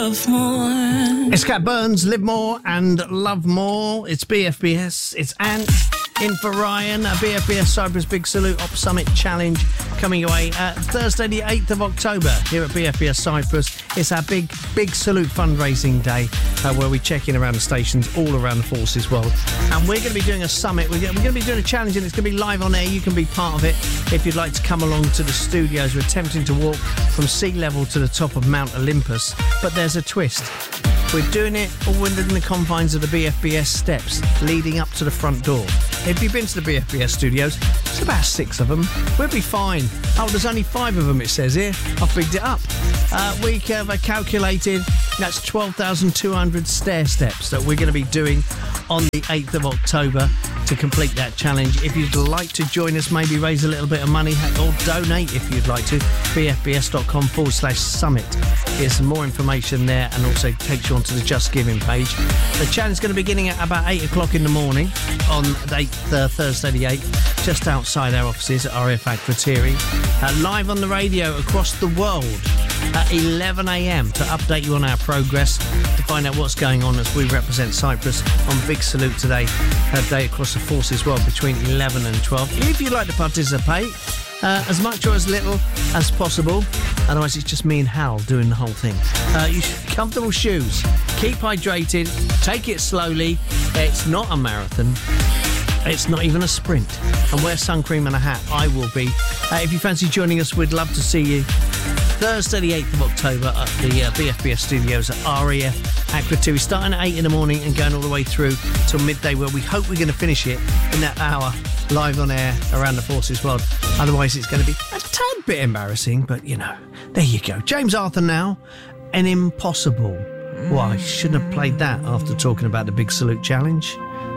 love more. It's Cat Burns, Live More and Love More. It's BFBS. It's Ant in for Ryan. A BFBS Cyprus Big Salute Op Summit Challenge coming your way Thursday the 8th of October here at BFBS Cyprus. It's our big Salute fundraising day where we check in around the stations all around the Forces world. And we're going to be doing a summit. We're going to be doing a challenge and it's going to be live on air. You can be part of it if you'd like to come along to the studios. We're attempting to walk from sea level to the top of Mount Olympus. But there's a twist. We're doing it all within the confines of the BFBS steps leading up to the front door. If you've been to the BFBS studios, there's about 6 of them. We'll be fine. Oh, there's only 5 of them, it says here. I've bigged it up. We have calculated that's 12,200 stair steps that we're going to be doing on the 8th of October to complete that challenge. If you'd like to join us, maybe raise a little bit of money or donate if you'd like to, bfbs.com/summit. Here's some more information there and also takes you onto the Just Giving page. The challenge is going to be beginning at about 8 o'clock in the morning on the 8th, Thursday the 8th, just outside our offices at RAF Akrotiri. Live on the radio across the world at 11 a.m. to update you on our progress, to find out what's going on as we represent Cyprus on Big Salute today, a day across the Forces world between 11 and 12. If you'd like to participate, as much or as little as possible. Otherwise, it's just me and Hal doing the whole thing. You should comfortable shoes. Keep hydrated. Take it slowly. It's not a marathon. It's not even a sprint. And wear sun cream and a hat. I will be. If you fancy joining us, we'd love to see you. Thursday the 8th of October at the BFBS studios at RAF Akrotiri, starting at 8 in the morning and going all the way through till midday, where we hope we're going to finish it in that hour live on air around the Forces world. Otherwise it's going to be a tad bit embarrassing, but you know, there you go. James Arthur now, An Impossible. Well, I shouldn't have played that after talking about the Big Salute Challenge.